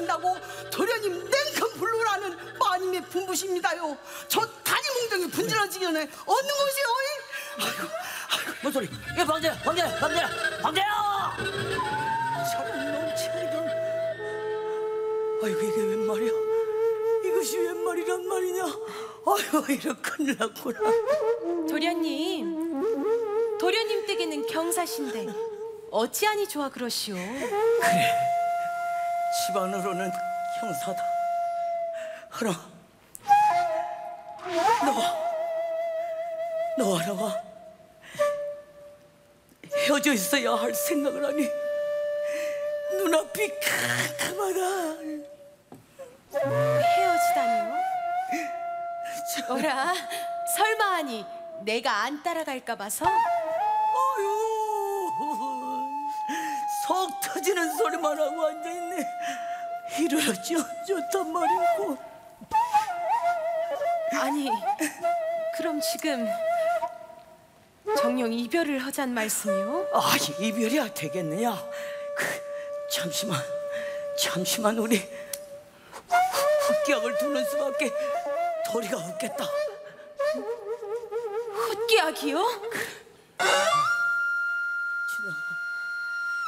한다고 도련님 냉큼 불로라는 마님의 분부십니다요. 저 다리 몽둥이 분질러지기 전에 얻는 것이 어이. 아이고 뭔 소리? 예, 방제야! 사람 넘치는. 아이고 이게 웬 말이야? 이것이 웬 말이란 말이냐? 아이고 이런 큰일 났구나. 도련님 댁에는 경사신데 어찌하니 좋아 그러시오? 그래, 집안으로는 형사다. 그럼 너와 나와 헤어져 있어야 할 생각을 하니 눈앞이 캄캄하다. 헤어지다니요? 어라, 설마하니 내가 안 따라갈까 봐서? 아유, 속 터지는 소리만 하고 앉아있네. 이러지 좋단 말이고. 아니, 그럼 지금 정녕 이별을 하잔 말씀이요? 아, 이별이야 되겠느냐? 잠시만 우리 흑기약을 두는 수밖에 도리가 없겠다. 헛기약이요?